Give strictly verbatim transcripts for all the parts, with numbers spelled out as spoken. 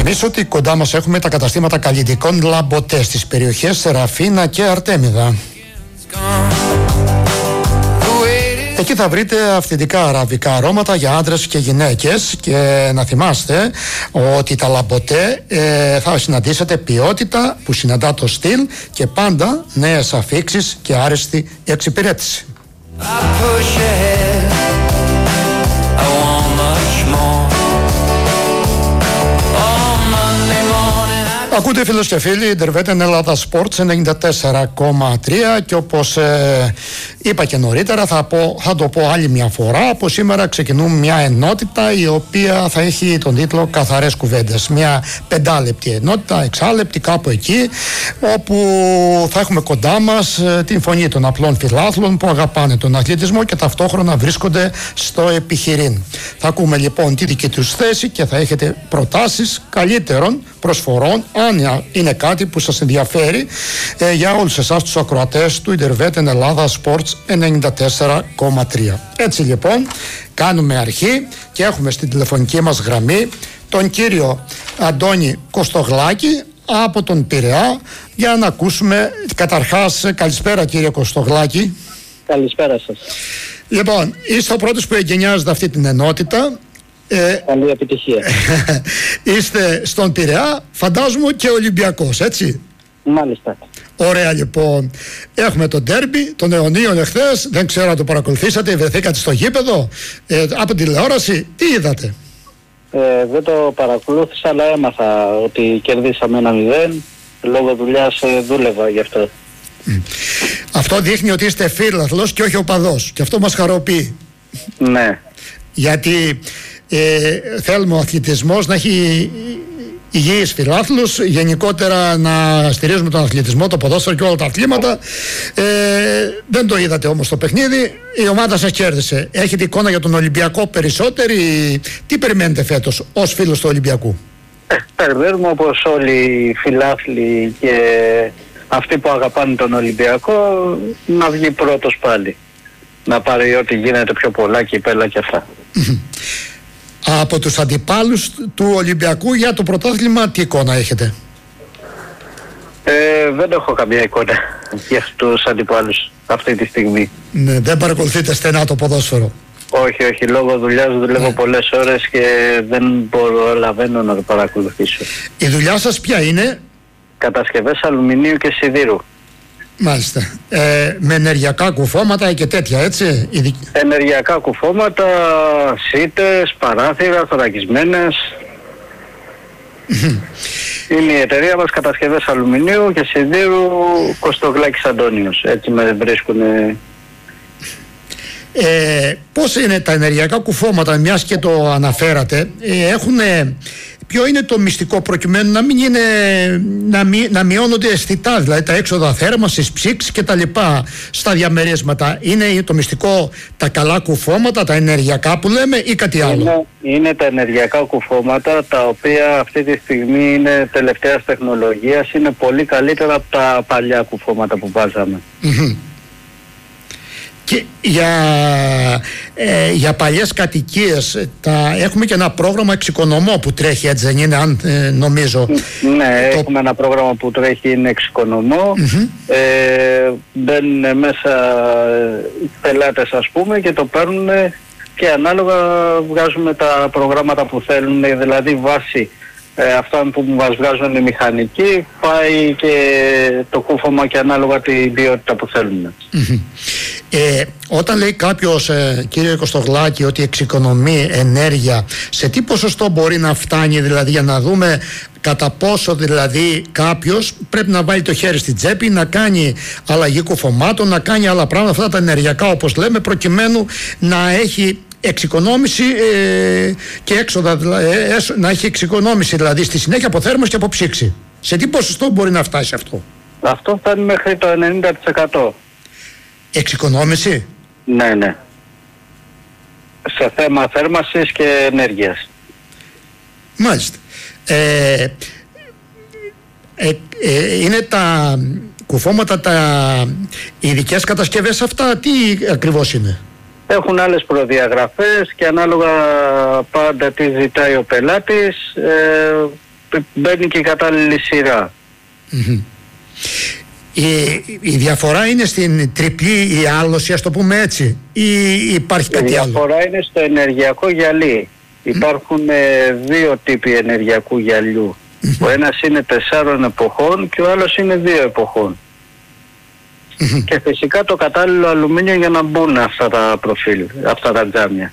υπενθυμίσω ότι κοντά μας έχουμε τα καταστήματα καλλιτικών Λαμποτέ στις περιοχές Σεραφίνα και Αρτέμιδα. Εκεί θα βρείτε αυθεντικά αραβικά αρώματα για άντρες και γυναίκες και να θυμάστε ότι τα Λαμποτέ ε, θα συναντήσετε ποιότητα που συναντά το στυλ και πάντα νέες αφίξεις και άρεστη εξυπηρέτηση. Ακούτε φίλους και φίλοι, Ιντερβέτεν Ελλάδα Sports ενενήντα τέσσερα κόμμα τρία και όπως ε, είπα και νωρίτερα θα, πω, θα το πω άλλη μια φορά. Από σήμερα ξεκινούμε μια ενότητα η οποία θα έχει τον τίτλο Καθαρές Κουβέντες. Μια πεντάλεπτη ενότητα, εξάλεπτη κάπου εκεί, όπου θα έχουμε κοντά μας ε, την φωνή των απλών φιλάθλων που αγαπάνε τον αθλητισμό και ταυτόχρονα βρίσκονται στο επιχειρήν. Θα ακούμε λοιπόν τη δική τους θέση και θα έχετε προτάσεις καλύτερων προσφορών, αν είναι κάτι που σας ενδιαφέρει, ε, για όλους εσάς τους ακροατές του Ιντερβέτεν Ελλάδα Sports ενενήντα τέσσερα κόμμα τρία. Έτσι λοιπόν κάνουμε αρχή και έχουμε στην τηλεφωνική μας γραμμή τον κύριο Αντώνη Κωστογλάκη από τον Πειραιά για να ακούσουμε καταρχάς. Καλησπέρα κύριε Κωστογλάκη. Καλησπέρα σας. Λοιπόν, είστε ο πρώτος που εγκαινιάζετε αυτή την ενότητα. Ε, Καλή επιτυχία. Είστε στον Πειραιά, φαντάζομαι και Ολυμπιακός, έτσι? Μάλιστα. Ωραία λοιπόν. Έχουμε το ντέρμπι των αιωνίων εχθές. Δεν ξέρω αν το παρακολουθήσατε, βρεθήκατε στο γήπεδο, ε, από τηλεόραση, τι είδατε? Ε, δεν το παρακολούθησα, αλλά έμαθα ότι κερδίσαμε ένα μηδέν. Λόγω δουλειάς ε, δούλευα γι' αυτό. Mm. Αυτό δείχνει ότι είστε φίλαθλος και όχι οπαδός, και αυτό μας χαροποιεί. Ναι. Γιατί ε, θέλουμε ο αθλητισμός να έχει υγιείς φιλάθλους, γενικότερα να στηρίζουμε τον αθλητισμό, το ποδόσφαιρο και όλα τα αθλήματα. Ε, δεν το είδατε όμως το παιχνίδι, η ομάδα σας κέρδισε. Έχετε εικόνα για τον Ολυμπιακό περισσότερη? Τι περιμένετε φέτος ως φίλος του Ολυμπιακού? Ε, περιμένουμε όπως όλοι οι φιλάθλοι και αυτοί που αγαπάνε τον Ολυμπιακό να βγει πρώτος πάλι. Να πάρει ό,τι γίνεται πιο πολλά κυπέλα και αυτά. Από τους αντιπάλους του Ολυμπιακού για το πρωτάθλημα τι εικόνα έχετε? Ε, δεν έχω καμία εικόνα για τους αντιπάλους αυτή τη στιγμή. Ναι, δεν παρακολουθείτε στενά το ποδόσφαιρο? Όχι, όχι, λόγω δουλειάς δουλεύω ναι. πολλές ώρες και δεν μπορώ, λαβαίνω να το παρακολουθήσω. Η δουλειά σας ποια είναι? Κατασκευές αλουμινίου και σιδήρου. Μάλιστα. Ε, με ενεργειακά κουφώματα και τέτοια, έτσι? Ενεργειακά κουφώματα, σίτες, παράθυρα, θωρακισμένες. Είναι η εταιρεία μας Κατασκευές Αλουμινίου και Σιδήρου Κωστογλάκης Αντώνιος. Έτσι με βρίσκουν. Ε, πώς είναι τα ενεργειακά κουφώματα, μιας και το αναφέρατε, ε, έχουνε... Ποιο είναι το μυστικό προκειμένου να μην είναι, να, μει, να μειώνονται αισθητά, δηλαδή τα έξοδα θέρμανσης, ψήξης και τα λοιπά στα διαμερίσματα? Είναι το μυστικό τα καλά κουφώματα, τα ενεργειακά που λέμε, ή κάτι άλλο? Είναι, είναι τα ενεργειακά κουφώματα, τα οποία αυτή τη στιγμή είναι τελευταίας τεχνολογίας, είναι πολύ καλύτερα από τα παλιά κουφώματα που βάζαμε. Mm-hmm. Και για, ε, για παλιές κατοικίες τα, έχουμε και ένα πρόγραμμα εξοικονομώ που τρέχει, έτσι δεν είναι, αν ε, νομίζω? Ναι, το... έχουμε ένα πρόγραμμα που τρέχει, είναι εξοικονομώ. Mm-hmm. Ε, μπαίνουν μέσα πελάτες ας πούμε και το παίρνουν και ανάλογα βγάζουμε τα προγράμματα που θέλουν, δηλαδή βάση ε, αυτά που μας βγάζουν οι μηχανικοί, πάει και το κούφωμα και ανάλογα την ποιότητα που θέλουν. Mm-hmm. Ε, όταν λέει κάποιος, ε, κύριε Κωστογλάκη, ότι εξοικονομεί ενέργεια, σε τι ποσοστό μπορεί να φτάνει, δηλαδή, για να δούμε κατά πόσο δηλαδή κάποιος πρέπει να βάλει το χέρι στην τσέπη, να κάνει αλλαγή κουφωμάτων, να κάνει άλλα πράγματα, αυτά τα ενεργειακά όπως λέμε, προκειμένου να έχει εξοικονόμηση ε, και έξοδα, ε, ε, να έχει εξοικονόμηση δηλαδή στη συνέχεια από θέρμανση και από ψήξη? Σε τι ποσοστό μπορεί να φτάσει αυτό? Αυτό φτάνει μέχρι το ενενήντα τοις εκατό. Εξοικονόμηση? Ναι, ναι. Σε θέμα θέρμανσης και ενέργειας. Μάλιστα. Ε, ε, ε, είναι τα κουφώματα, τα ειδικές κατασκευές αυτά, τι ακριβώς είναι? Έχουν άλλες προδιαγραφές και ανάλογα πάντα τι ζητάει ο πελάτης, ε, μπαίνει και η κατάλληλη σειρά. Mm-hmm. Η, η διαφορά είναι στην τριπλή η άλωση, ας το πούμε έτσι, ή υπάρχει κάτι άλλο? Η διαφορά άλλο? Είναι στο ενεργειακό γυαλί. Mm. Υπάρχουν ε, δύο τύποι ενεργειακού γυαλιού. Mm-hmm. Ο ένας είναι τεσσάρων εποχών και ο άλλος είναι δύο εποχών. Mm-hmm. Και φυσικά το κατάλληλο αλουμίνιο για να μπουν αυτά τα προφίλ, αυτά τα τζάμια.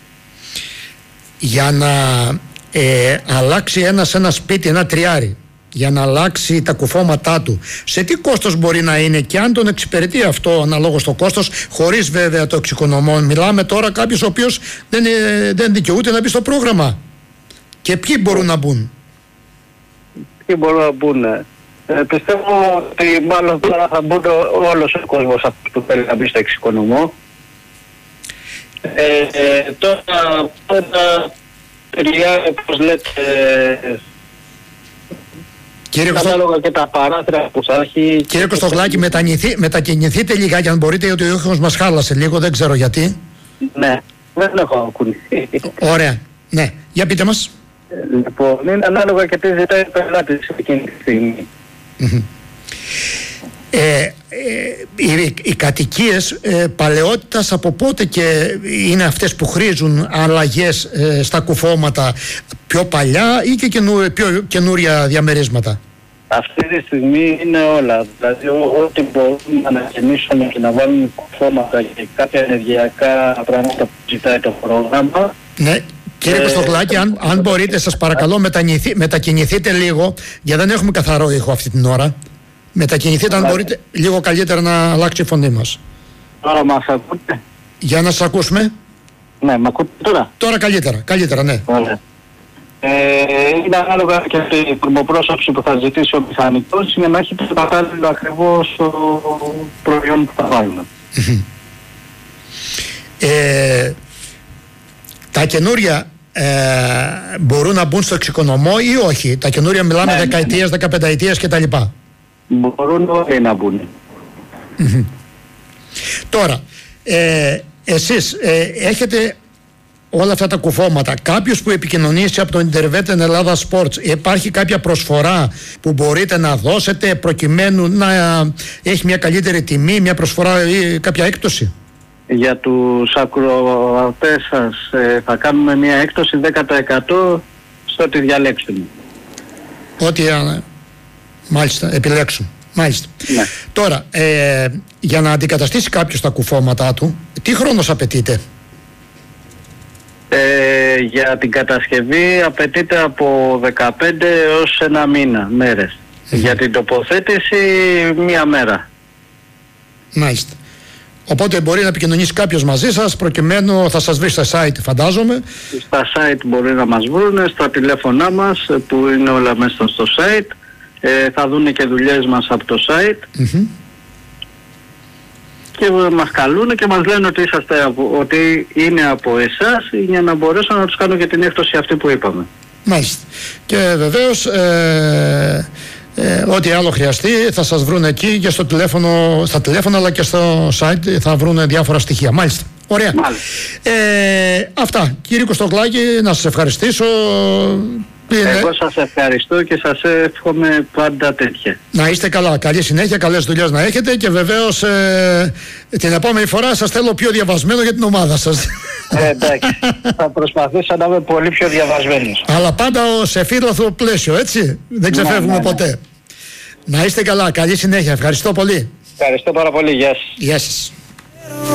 Για να ε, αλλάξει ένας ένα σπίτι, ένα τριάρι, για να αλλάξει τα κουφώματά του, σε τι κόστος μπορεί να είναι και αν τον εξυπηρετεί αυτό αναλόγως το κόστος, χωρίς βέβαια το εξοικονομώ? Μιλάμε τώρα κάποιος ο οποίος δεν, δεν δικαιούται να μπει στο πρόγραμμα. Και ποιοι μπορούν να μπουν? Ποιοι μπορούν να μπουν? Ε, πιστεύω ότι μάλλον τώρα θα μπουν όλος ο κόσμος αυτός που θέλει να μπει στο εξοικονομώ. Ε, ε, τώρα τα τριάρια, όπως λέτε, Κύριε ανάλογα και τα παράθυρα που θα έχει. Κύριε Κωστογλάκη, μετακινηθεί, μετακινηθείτε λίγα, αν μπορείτε, γιατί ο ήχος μας χάλασε λίγο, δεν ξέρω γιατί. Ναι, δεν έχω κουνηθεί. Ωραία, ναι, για πείτε μας. Λοιπόν, είναι ανάλογα και τι ζητάει ο πελάτης εκείνη τη στιγμή. Ε, ε, οι, οι κατοικίες ε, παλαιότητας από πότε και είναι αυτές που χρήζουν αλλαγές ε, στα κουφώματα? Πιο παλιά ή και καινού, πιο καινούρια διαμερίσματα? Αυτή τη στιγμή είναι όλα. Δηλαδή ό,τι μπορούν να ανακαινήσουν και να βάλουν κουφώματα και κάποια ενεργειακά πράγματα που ζητάει το πρόγραμμα. Ναι. Κύριε Κωστογλάκη, αν, αν μπορείτε, σας παρακαλώ, μετακινηθείτε λίγο, γιατί δεν έχουμε καθαρό ήχο αυτή την ώρα. Μετακινηθείτε, αν μπορείτε, λίγο καλύτερα να αλλάξει η φωνή μας. Τώρα μας ακούτε? Για να σας ακούσουμε. Ναι, με ακούτε τώρα? Τώρα καλύτερα, καλύτερα, ναι. Ωραία. Ε, είναι ανάλογα και την προμοπρόσωψη που θα ζητήσει ο μηχανικός για να έχει το κατάλληλο ακριβώς το προϊόν που θα βάλουμε. ε, τα καινούρια ε, μπορούν να μπουν στο εξοικονομώ ή όχι? Τα καινούρια μιλάμε ναι, δεκαετίες, ναι. δεκαπενταετίες κτλ. Μπορούν όλοι να μπουν. Mm-hmm. Τώρα, ε, εσείς ε, έχετε όλα αυτά τα κουφώματα. Κάποιος που επικοινωνήσει από το Interveten Ελλάδα Sports, υπάρχει κάποια προσφορά που μπορείτε να δώσετε προκειμένου να έχει μια καλύτερη τιμή, μια προσφορά ή κάποια έκπτωση? Για τους ακροατές σας ε, θα κάνουμε μια έκπτωση δέκα τοις εκατό στο ότι διαλέξουν. Ό,τι α, μάλιστα επιλέξουν. Μάλιστα. Ναι. Τώρα, ε, για να αντικαταστήσει κάποιος τα κουφώματά του, τι χρόνος απαιτείται? Ε, για την κατασκευή απαιτείται από δεκαπέντε έως ένα μήνα μέρες. Mm-hmm. Για την τοποθέτηση μία μέρα. Μάλιστα. Οπότε μπορεί να επικοινωνήσει κάποιος μαζί σας προκειμένου, θα σας βρει στα site φαντάζομαι. Στα site μπορεί να μας βρουν, στα τηλέφωνά μας που είναι όλα μέσα στο site. Ε, θα δουν και δουλειές μας από το site. Mm-hmm. Και μας καλούν και μας λένε ότι, είσαστε από, ότι είναι από εσάς για να μπορέσω να τους κάνω και την έκπτωση αυτή που είπαμε. Μάλιστα. Και βεβαίως ε, ε, ό,τι άλλο χρειαστεί θα σας βρουν εκεί και στο τηλέφωνο, στα τηλέφωνα αλλά και στο site θα βρουν διάφορα στοιχεία. Μάλιστα. Ωραία. Ε, αυτά. Κύριε Κωστογλάκη, να σας ευχαριστήσω. Εγώ σας ευχαριστώ και σας εύχομαι πάντα τέτοια. Να είστε καλά, καλή συνέχεια, καλές δουλειές να έχετε και βεβαίως ε, την επόμενη φορά σας θέλω πιο διαβασμένο για την ομάδα σας. Ε, εντάξει, θα προσπαθήσω να είμαι πολύ πιο διαβασμένος. Αλλά πάντα σε φύλαθρο πλαίσιο, έτσι, δεν ξεφεύγουμε ναι, ναι, ναι. ποτέ. Να είστε καλά, καλή συνέχεια, ευχαριστώ πολύ. Ευχαριστώ πάρα πολύ, γεια σας. Γεια σας.